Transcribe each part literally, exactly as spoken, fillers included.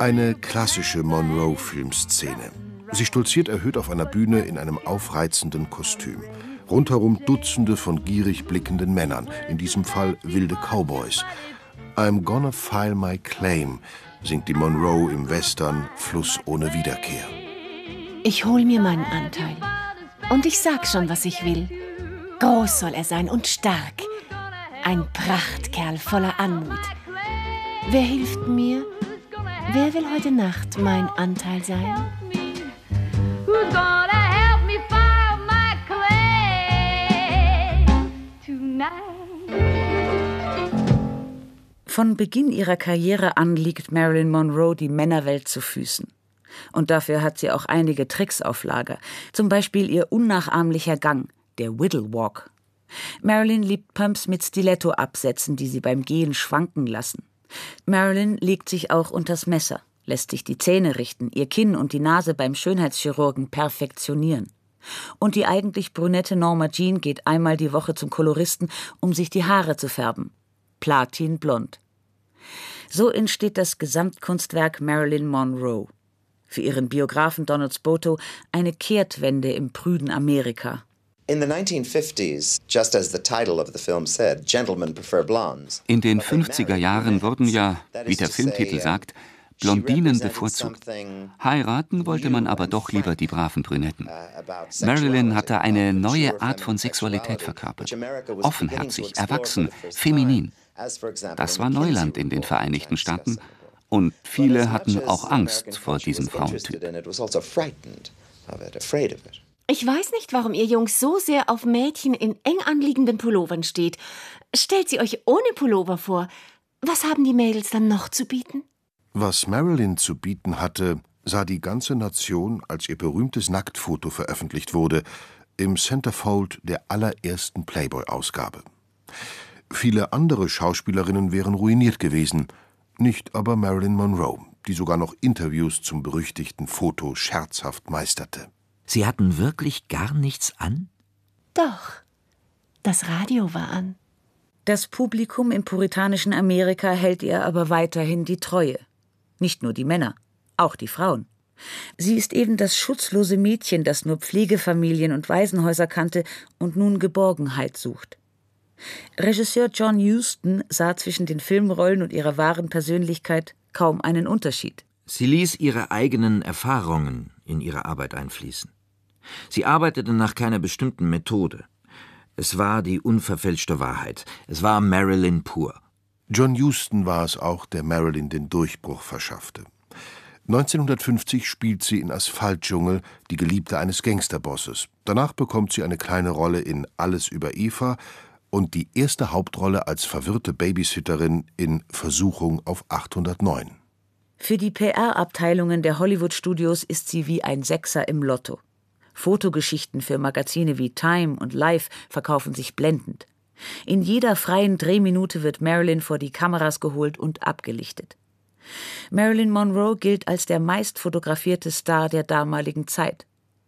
Eine klassische Monroe-Filmszene. Sie stolziert erhöht auf einer Bühne in einem aufreizenden Kostüm. Rundherum Dutzende von gierig blickenden Männern, in diesem Fall wilde Cowboys. I'm gonna file my claim, singt die Monroe im Western Fluss ohne Wiederkehr. Ich hol mir meinen Anteil. Und ich sag schon, was ich will. Groß soll er sein und stark. Ein Prachtkerl voller Anmut. Wer hilft mir? Wer will heute Nacht mein Anteil sein? Von Beginn ihrer Karriere an liegt Marilyn Monroe die Männerwelt zu Füßen. Und dafür hat sie auch einige Tricks auf Lager. Zum Beispiel ihr unnachahmlicher Gang, der Whittle Walk. Marilyn liebt Pumps mit Stiletto-Absätzen, die sie beim Gehen schwanken lassen. Marilyn legt sich auch unters Messer, lässt sich die Zähne richten, ihr Kinn und die Nase beim Schönheitschirurgen perfektionieren. Und die eigentlich brünette Norma Jean geht einmal die Woche zum Koloristen, um sich die Haare zu färben. Platinblond. So entsteht das Gesamtkunstwerk Marilyn Monroe. Für ihren Biografen Donald Spoto eine Kehrtwende im prüden Amerika. In den fünfziger Jahren wurden ja, wie der Filmtitel sagt, Blondinen bevorzugt. Heiraten wollte man aber doch lieber die braven Brünetten. Marilyn hatte eine neue Art von Sexualität verkörpert. Offenherzig, erwachsen, feminin. Das war Neuland in den Vereinigten Staaten. Und viele hatten auch Angst vor diesem Frauentyp. Ich weiß nicht, warum ihr Jungs so sehr auf Mädchen in eng anliegenden Pullovern steht. Stellt sie euch ohne Pullover vor. Was haben die Mädels dann noch zu bieten? Was Marilyn zu bieten hatte, sah die ganze Nation, als ihr berühmtes Nacktfoto veröffentlicht wurde, im Centerfold der allerersten Playboy-Ausgabe. Viele andere Schauspielerinnen wären ruiniert gewesen, nicht aber Marilyn Monroe, die sogar noch Interviews zum berüchtigten Foto scherzhaft meisterte. Sie hatten wirklich gar nichts an? Doch, das Radio war an. Das Publikum im puritanischen Amerika hält ihr aber weiterhin die Treue. Nicht nur die Männer, auch die Frauen. Sie ist eben das schutzlose Mädchen, das nur Pflegefamilien und Waisenhäuser kannte und nun Geborgenheit sucht. Regisseur John Huston sah zwischen den Filmrollen und ihrer wahren Persönlichkeit kaum einen Unterschied. Sie ließ ihre eigenen Erfahrungen in ihre Arbeit einfließen. Sie arbeitete nach keiner bestimmten Methode. Es war die unverfälschte Wahrheit. Es war Marilyn pur. John Huston war es auch, der Marilyn den Durchbruch verschaffte. neunzehnhundertfünfzig spielt sie in Asphaltdschungel die Geliebte eines Gangsterbosses. Danach bekommt sie eine kleine Rolle in Alles über Eva und die erste Hauptrolle als verwirrte Babysitterin in Versuchung auf achthundertneun. Für die P R-Abteilungen der Hollywood-Studios ist sie wie ein Sechser im Lotto. Fotogeschichten für Magazine wie Time und Life verkaufen sich blendend. In jeder freien Drehminute wird Marilyn vor die Kameras geholt und abgelichtet. Marilyn Monroe gilt als der meistfotografierte Star der damaligen Zeit.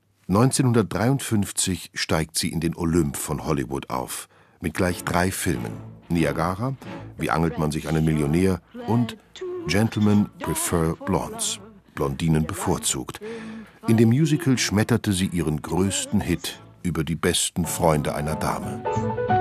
neunzehnhundertdreiundfünfzig steigt sie in den Olymp von Hollywood auf, mit gleich drei Filmen: Niagara, Wie angelt man sich einen Millionär und Gentlemen Prefer Blondes, Blondinen bevorzugt. In dem Musical schmetterte sie ihren größten Hit über die besten Freunde einer Dame.